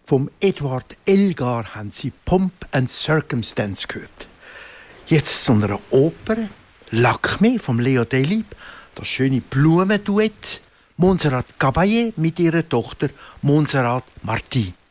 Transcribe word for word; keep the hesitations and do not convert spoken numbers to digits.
Vom Edward Elgar haben Sie Pomp and Circumstance gehört. Jetzt zu einer Oper, Lakme vom Leo Delibes, das schöne Blumenduett, Montserrat Caballé mit ihrer Tochter Montserrat Marty.